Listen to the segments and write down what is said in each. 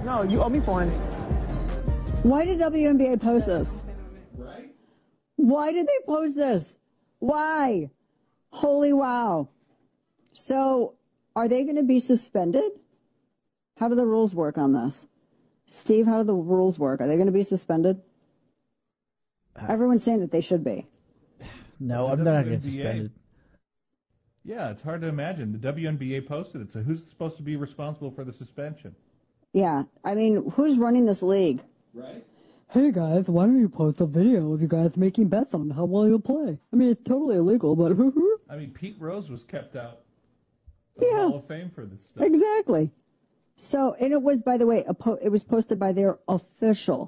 No, you owe me 400. Why did WNBA post this? Right? Why did they post this? Why? Holy wow. So, are they going to be suspended? How do the rules work on this? Steve, how do the rules work? Are they going to be suspended? Everyone's saying that they should be. No, I'm not going to get suspended. Yeah, it's hard to imagine. The WNBA posted it, so who's supposed to be responsible for the suspension? Yeah, I mean, who's running this league? Right? Hey guys, why don't you post a video of you guys making bets on how well you'll play? I mean, it's totally illegal, but I mean, Pete Rose was kept out of Yeah. the Hall of Fame for this stuff. Exactly. So, and it was, by the way, it was posted by their official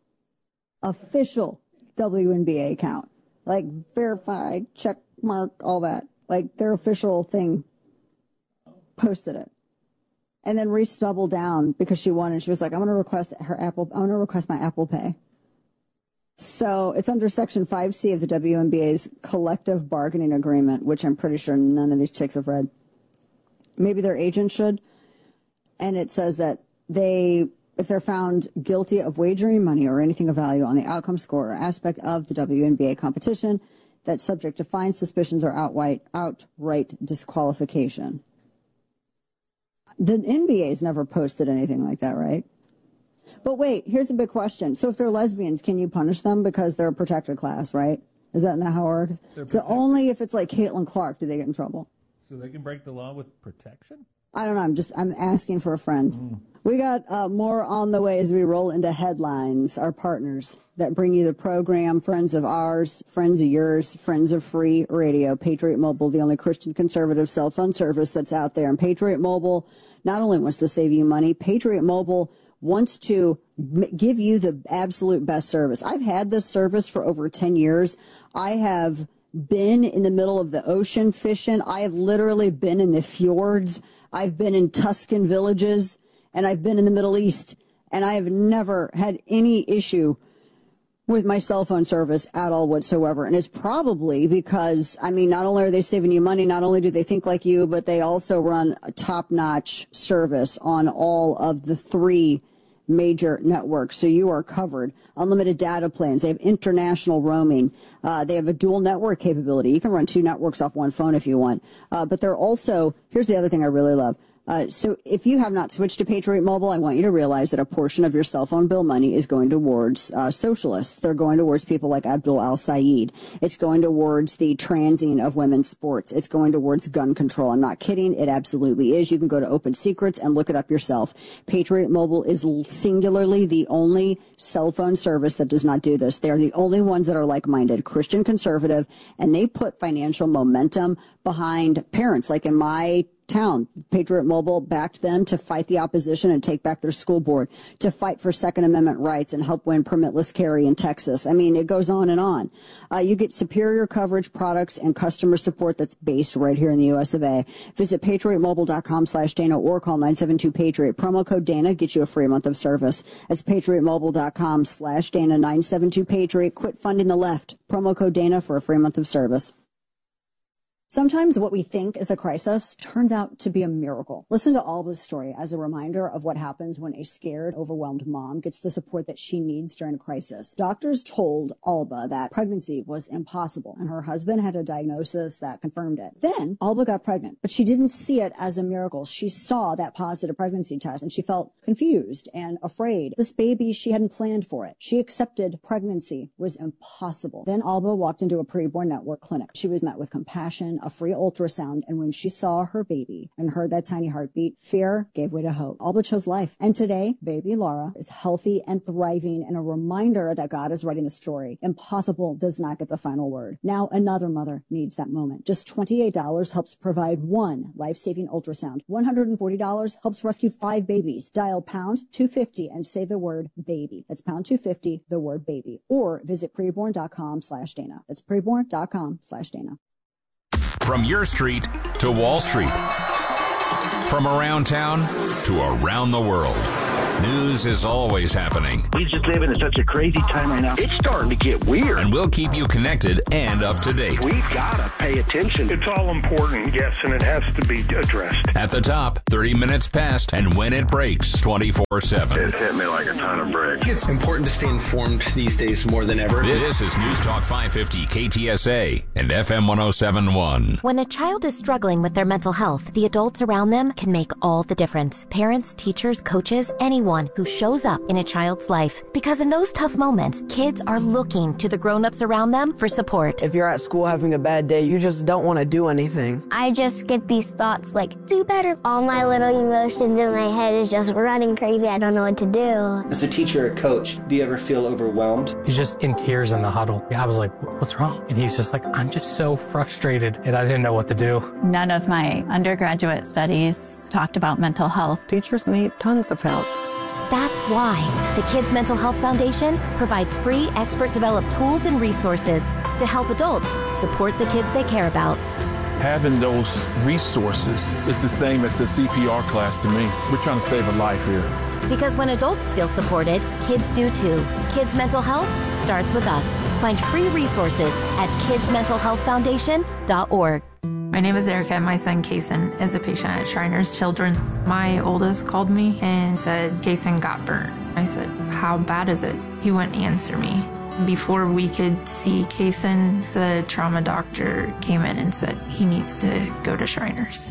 WNBA account. Like, verified, check mark, all that. Like, their official thing posted it. And then Reese doubled down because she won, and she was like, I'm going to request my Apple Pay. So it's under Section 5C of the WNBA's collective bargaining agreement, which I'm pretty sure none of these chicks have read. Maybe their agent should. And it says that if they're found guilty of wagering money or anything of value on the outcome score or aspect of the WNBA competition, that's subject to fines, suspicions, or outright disqualification. The NBA's never posted anything like that, right? But wait, here's a big question. So if they're lesbians, can you punish them because they're a protected class, right? Is that not how it works? So only if it's like Caitlin Clark do they get in trouble. So they can break the law with protection? I don't know. I'm asking for a friend. We got more on the way as we roll into headlines, our partners that bring you the program, friends of ours, friends of yours, friends of free radio, Patriot Mobile, the only Christian conservative cell phone service that's out there. And Patriot Mobile not only wants to save you money, Patriot Mobile wants to give you the absolute best service. I've had this service for over 10 years. I have been in the middle of the ocean fishing. I have literally been in the fjords. I've been in Tuscan villages, and I've been in the Middle East, and I have never had any issue with my cell phone service at all whatsoever. And it's probably because, I mean, not only are they saving you money, not only do they think like you, but they also run a top-notch service on all of the 3 major networks. So you are covered. Unlimited data plans. They have international roaming. They have a dual network capability. You can run 2 networks off one phone if you want. But they're also, here's the other thing I really love. So if you have not switched to Patriot Mobile, I want you to realize that a portion of your cell phone bill money is going towards socialists. They're going towards people like Abdul al-Sayed. It's going towards the transing of women's sports. It's going towards gun control. I'm not kidding. It absolutely is. You can go to Open Secrets and look it up yourself. Patriot Mobile is singularly the only cell phone service that does not do this. They are the only ones that are like-minded, Christian conservative, and they put financial momentum behind parents. Like in my town, Patriot Mobile backed them to fight the opposition and take back their school board, to fight for Second Amendment rights and help win permitless carry in Texas. I mean, it goes on and on. You get superior coverage, products, and customer support that's based right here in the U.S. of A. Visit patriotmobile.com/Dana or call 972-PATRIOT. Promo code Dana gets you a free month of service. That's patriotmobile.com/Dana, 972-PATRIOT. Quit funding the left. Promo code Dana for a free month of service. Sometimes what we think is a crisis turns out to be a miracle. Listen to Alba's story as a reminder of what happens when a scared, overwhelmed mom gets the support that she needs during a crisis. Doctors told Alba that pregnancy was impossible, and her husband had a diagnosis that confirmed it. Then Alba got pregnant, but she didn't see it as a miracle. She saw that positive pregnancy test, and she felt confused and afraid. This baby, she hadn't planned for it. She accepted pregnancy was impossible. Then Alba walked into a preborn network clinic. She was met with compassion, a free ultrasound, and when she saw her baby and heard that tiny heartbeat, fear gave way to hope. Alba chose life. And today, baby Laura is healthy and thriving, and a reminder that God is writing the story. Impossible does not get the final word. Now another mother needs that moment. Just $28 helps provide 1 life-saving ultrasound. $140 helps rescue 5 babies. Dial pound 250 and say the word baby. That's pound 250, the word baby. Or visit preborn.com/Dana. That's preborn.com/Dana. From your street to Wall Street. From around town to around the world. News is always happening. We just live in such a crazy time right now. It's starting to get weird. And we'll keep you connected and up to date. We've got to pay attention. It's all important, yes, and it has to be addressed. At the top, 30 minutes past, and when it breaks, 24/7. It hit me like a ton of bricks. It's important to stay informed these days more than ever. This is News Talk 550 KTSA and FM 107.1. When a child is struggling with their mental health, the adults around them can make all the difference. Parents, teachers, coaches, anyone who shows up in a child's life. Because in those tough moments, kids are looking to the grown-ups around them for support. If you're at school having a bad day, you just don't want to do anything. I just get these thoughts like, do better. All my little emotions in my head is just running crazy. I don't know what to do. As a teacher or coach, do you ever feel overwhelmed? He's just in tears in the huddle. I was like, what's wrong? And he's just like, I'm just so frustrated, and I didn't know what to do. None of my undergraduate studies talked about mental health. Teachers need tons of help. That's why the Kids Mental Health Foundation provides free expert-developed tools and resources to help adults support the kids they care about. Having those resources is the same as the CPR class to me. We're trying to save a life here. Because when adults feel supported, kids do too. Kids Mental Health starts with us. Find free resources at kidsmentalhealthfoundation.org. My name is Erica, and my son Kason is a patient at Shriners Children. My oldest called me and said Kason got burnt. I said, how bad is it? He wouldn't answer me. Before we could see Kason, the trauma doctor came in and said he needs to go to Shriners.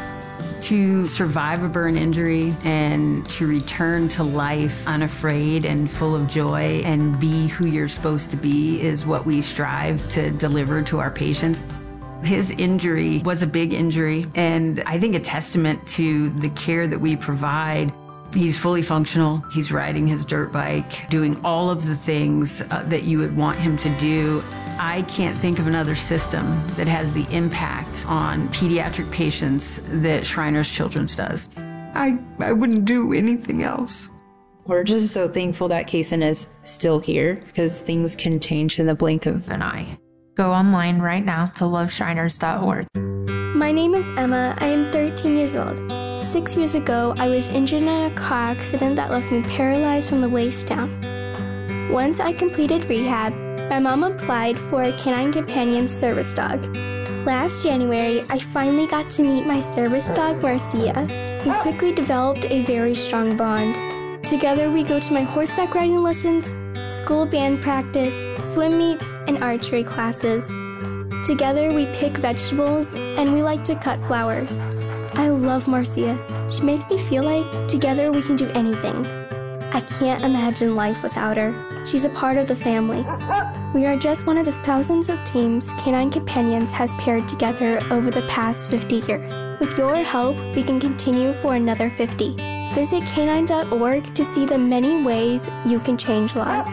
To survive a burn injury and to return to life unafraid and full of joy and be who you're supposed to be is what we strive to deliver to our patients. His injury was a big injury, and I think a testament to the care that we provide. He's fully functional. He's riding his dirt bike, doing all of the things that you would want him to do. I can't think of another system that has the impact on pediatric patients that Shriners Children's does. I wouldn't do anything else. We're just so thankful that Kason is still here, because things can change in the blink of an eye. Go online right now to loveshriners.org. My name is Emma. I am 13 years old. 6 years ago, I was injured in a car accident that left me paralyzed from the waist down. Once I completed rehab, my mom applied for a Canine Companion service dog. Last January, I finally got to meet my service dog, Marcia. We quickly developed a very strong bond. Together, we go to my horseback riding lessons, school band practice, swim meets, and archery classes. Together, we pick vegetables, and we like to cut flowers. I love Marcia. She makes me feel like together we can do anything. I can't imagine life without her. She's a part of the family. We are just one of the thousands of teams Canine Companions has paired together over the past 50 years. With your help, we can continue for another 50. Visit canine.org to see the many ways you can change lives.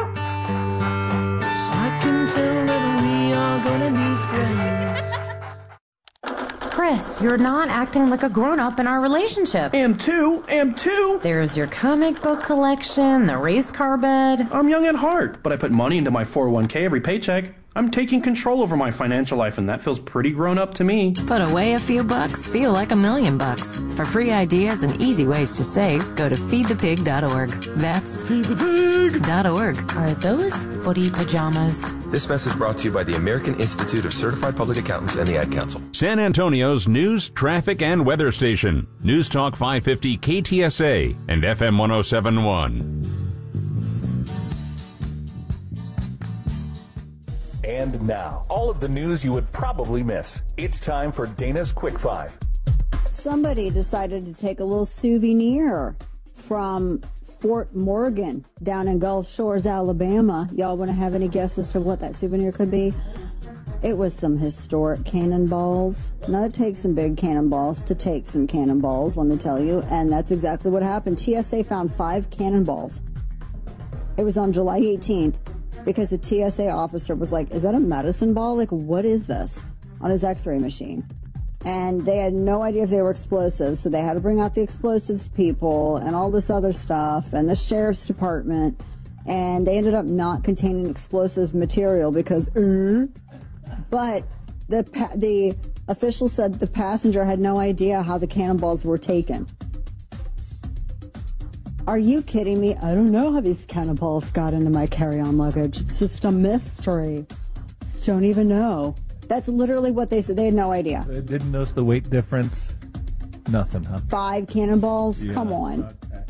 I can tell that we are gonna be friends. Chris, you're not acting like a grown-up in our relationship. Am too. There's your comic book collection, the race car bed. I'm young at heart, but I put money into my 401k every paycheck. I'm taking control over my financial life, and that feels pretty grown up to me. Put away a few bucks, feel like $1 million. For free ideas and easy ways to save, go to feedthepig.org. That's feedthepig.org. Are those footy pajamas? This message brought to you by the American Institute of Certified Public Accountants and the Ad Council. San Antonio's news, traffic, and weather station. News Talk 550 KTSA and FM 107.1. And now, all of the news you would probably miss. It's time for Dana's Quick Five. Somebody decided to take a little souvenir from Fort Morgan down in Gulf Shores, Alabama. Y'all want to have any guesses to what that souvenir could be? It was some historic cannonballs. Now, it takes some big cannonballs to take some cannonballs, let me tell you. And that's exactly what happened. TSA found 5 cannonballs. It was on July 18th. Because the TSA officer was like, is that a medicine ball? Like, what is this? On his x-ray machine. And they had no idea if they were explosives, so they had to bring out the explosives people and all this other stuff and the sheriff's department. And they ended up not containing explosive material because, but the official said the passenger had no idea how the cannonballs were taken. Are you kidding me? I don't know how these cannonballs got into my carry-on luggage. It's just a mystery. Don't even know. That's literally what they said. They had no idea. They didn't notice the weight difference. Nothing, huh? 5 cannonballs? Yeah, Come on.